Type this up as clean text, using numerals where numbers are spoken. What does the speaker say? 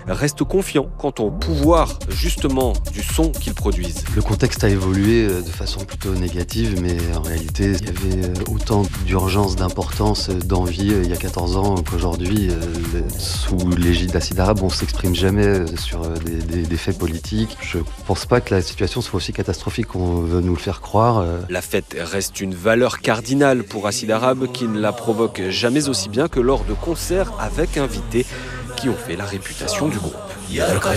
restent confiants quant au pouvoir justement du son qu'ils produisent. Le contexte a évolué de façon plutôt négative, mais en réalité, il y avait autant d'urgence, d'importance, d'envie il y a 14 ans qu'aujourd'hui. Sous l'égide d'Acide Arabe, on ne s'exprime jamais sur des faits politiques. Je ne pense pas que la situation soit aussi catastrophique qu'on veut nous le faire croire. La fête reste une valeur cardinale pour Acide Arabe qui ne la provoque jamais aussi bien que lors de concerts avec invités qui ont fait la réputation du groupe.